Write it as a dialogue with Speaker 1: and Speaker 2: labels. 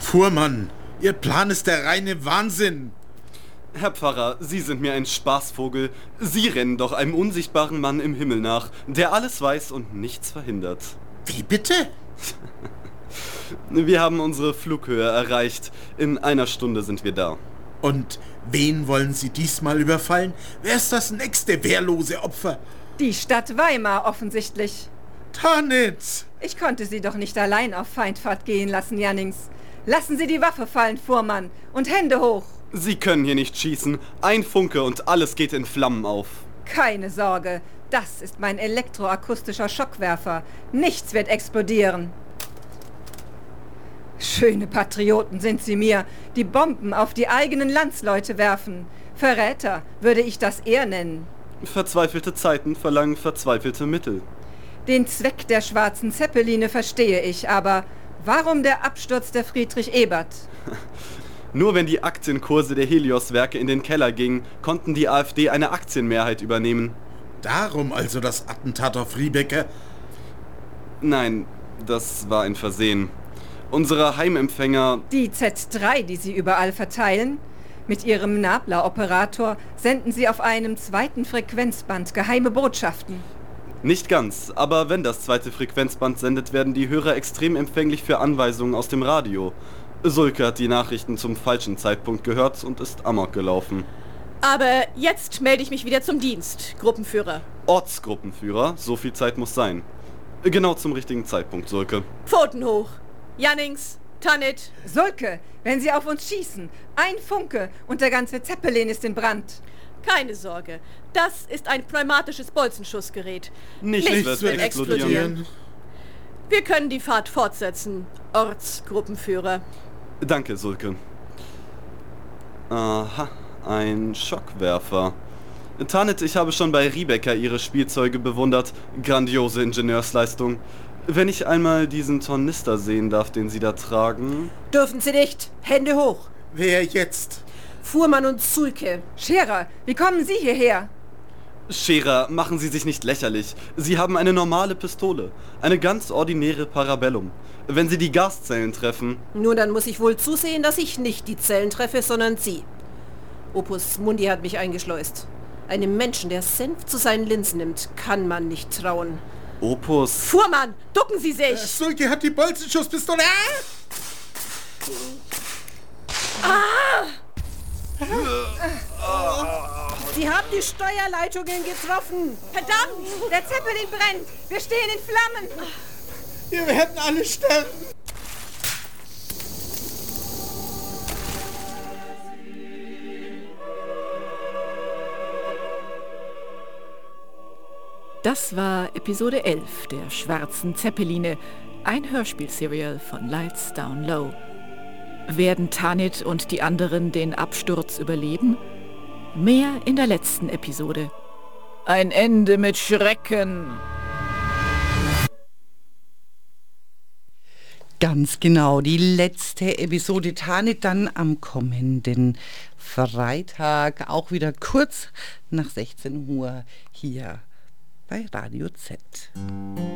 Speaker 1: Fuhrmann, Ihr Plan ist der reine Wahnsinn.
Speaker 2: Herr Pfarrer, Sie sind mir ein Spaßvogel. Sie rennen doch einem unsichtbaren Mann im Himmel nach, der alles weiß und nichts verhindert.
Speaker 1: Wie bitte?
Speaker 2: Wir haben unsere Flughöhe erreicht. In einer Stunde sind wir da.
Speaker 1: Und wen wollen Sie diesmal überfallen? Wer ist das nächste wehrlose Opfer?
Speaker 3: Die Stadt Weimar offensichtlich.
Speaker 1: Tanitz!
Speaker 3: Ich konnte Sie doch nicht allein auf Feindfahrt gehen lassen, Jannings. Lassen Sie die Waffe fallen, Fuhrmann, und Hände hoch.
Speaker 2: Sie können hier nicht schießen. Ein Funke und alles geht in Flammen auf.
Speaker 3: Keine Sorge, das ist mein elektroakustischer Schockwerfer. Nichts wird explodieren. Schöne Patrioten sind Sie mir, die Bomben auf die eigenen Landsleute werfen. Verräter würde ich das eher nennen.
Speaker 2: Verzweifelte Zeiten verlangen verzweifelte Mittel.
Speaker 3: Den Zweck der schwarzen Zeppeline verstehe ich, aber warum der Absturz der Friedrich Ebert?
Speaker 2: Nur wenn die Aktienkurse der Helios-Werke in den Keller gingen, konnten die AfD eine Aktienmehrheit übernehmen.
Speaker 1: Darum also das Attentat auf Riebecker?
Speaker 2: Nein, das war ein Versehen. Unsere Heimempfänger...
Speaker 3: Die Z3, die Sie überall verteilen? Mit Ihrem Nabla-Operator senden Sie auf einem zweiten Frequenzband geheime Botschaften.
Speaker 2: Nicht ganz, aber wenn das zweite Frequenzband sendet, werden die Hörer extrem empfänglich für Anweisungen aus dem Radio. Sulke hat die Nachrichten zum falschen Zeitpunkt gehört und ist amok gelaufen.
Speaker 4: Aber jetzt melde ich mich wieder zum Dienst, Gruppenführer.
Speaker 2: Ortsgruppenführer, so viel Zeit muss sein. Genau zum richtigen Zeitpunkt, Sulke.
Speaker 4: Pfoten hoch. Jannings, Tanit.
Speaker 3: Sulke, wenn Sie auf uns schießen, ein Funke und der ganze Zeppelin ist in Brand.
Speaker 4: Keine Sorge, das ist ein pneumatisches Bolzenschussgerät.
Speaker 2: Nichts wird explodieren.
Speaker 4: Wir können die Fahrt fortsetzen, Ortsgruppenführer.
Speaker 2: Danke, Sulke. Aha, ein Schockwerfer. Tanit, ich habe schon bei Riebecker Ihre Spielzeuge bewundert. Grandiose Ingenieursleistung. Wenn ich einmal diesen Tornister sehen darf, den Sie da tragen...
Speaker 5: Dürfen Sie nicht. Hände hoch.
Speaker 1: Wer jetzt?
Speaker 5: Fuhrmann und Sulke.
Speaker 3: Scherer, wie kommen Sie hierher?
Speaker 2: Scherer, machen Sie sich nicht lächerlich. Sie haben eine normale Pistole. Eine ganz ordinäre Parabellum. Wenn Sie die Gaszellen treffen...
Speaker 5: Nur dann muss ich wohl zusehen, dass ich nicht die Zellen treffe, sondern Sie. Opus Mundi hat mich eingeschleust. Einem Menschen, der Senf zu seinen Linsen nimmt, kann man nicht trauen.
Speaker 2: Opus...
Speaker 4: Fuhrmann, ducken Sie sich!
Speaker 1: Sulke hat die Bolzenschusspistole.
Speaker 5: Sie haben die Steuerleitungen getroffen.
Speaker 3: Verdammt, der Zeppelin brennt. Wir stehen in Flammen.
Speaker 1: Wir werden alle sterben.
Speaker 6: Das war Episode 11 der Schwarzen Zeppeline, ein Hörspielserial von Lights Down Low. Werden Tanit und die anderen den Absturz überleben? Mehr in der letzten Episode. Ein Ende mit Schrecken.
Speaker 7: Ganz genau, die letzte Episode Tanit dann am kommenden Freitag, auch wieder kurz nach 16 Uhr hier bei Radio Z.